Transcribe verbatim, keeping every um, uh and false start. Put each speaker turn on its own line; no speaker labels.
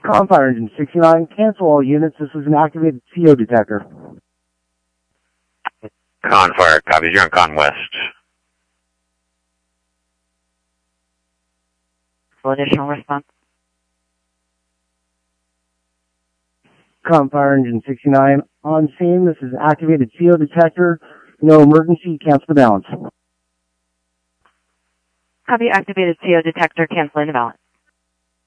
Com Fire Engine sixty-nine, cancel all units. This is an activated C O detector.
Con Fire, copies. You're on Con West.
Additional response.
Com Fire Engine sixty-nine, on scene. This is an activated C O detector. No emergency. Cancel the balance.
Copy. Activated C O detector. Canceling the balance.